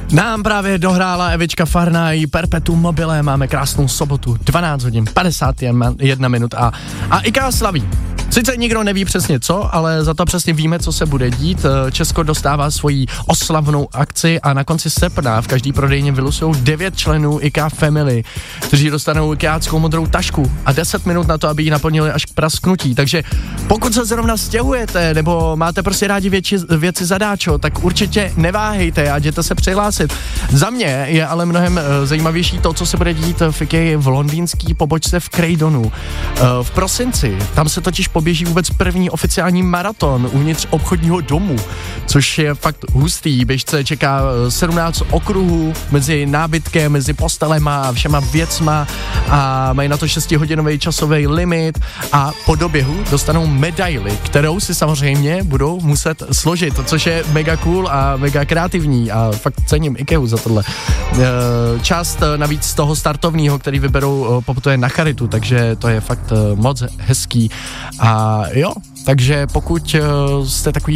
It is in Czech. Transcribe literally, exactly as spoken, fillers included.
Nám právě dohrála Evička Farná i Perpetuum mobile, máme krásnou sobotu, dvanáct hodin, padesát jedna minut a, a IKEA slaví. Sice nikdo neví přesně co, ale za to přesně víme, co se bude dít. Česko dostává svoji oslavnou akci a na konci srpna v každý prodejně vylosujou devět členů IKEA Family, kteří dostanou IKEAckou modrou tašku a deset minut na to, aby ji naplnili až k prasknutí. Takže pokud se zrovna stěhujete nebo máte prostě rádi věci, věci zadáčo, tak určitě neváhejte a jděte se přihlásit. Za mě je ale mnohem zajímavější to, co se bude dít v IKEA v londýnský pobočce v Croydonu. V prosinci, tam se totiž poběží vůbec první oficiální maraton uvnitř obchodního domu, což je fakt hustý. Běžce čeká sedmnáct okruhů mezi nábytkem, mezi postelema a všema věcma a mají na to šestihodinový časový limit a po doběhu dostanou medaili, kterou si samozřejmě budou muset složit, což je mega cool a mega kreativní a fakt cením IKEA za tohle. Část navíc z toho startovního, který vyberou, poputuje na charitu, takže to je fakt moc hezký. A jo, takže pokud jste takový